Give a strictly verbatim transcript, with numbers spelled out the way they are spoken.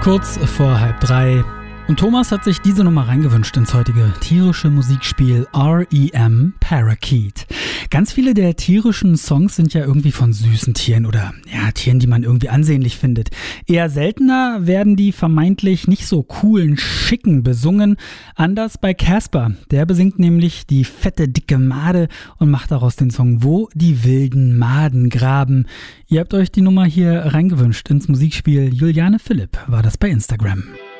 Kurz vor halb drei. Und Thomas hat sich diese Nummer reingewünscht ins heutige tierische Musikspiel R E M Parakeet. Ganz viele der tierischen Songs sind ja irgendwie von süßen Tieren oder ja, Tieren, die man irgendwie ansehnlich findet. Eher seltener werden die vermeintlich nicht so coolen, schicken besungen. Anders bei Casper. Der besingt nämlich die fette, dicke Made und macht daraus den Song Wo die wilden Maden graben. Ihr habt euch die Nummer hier reingewünscht ins Musikspiel. Juliane Philipp war das bei Instagram.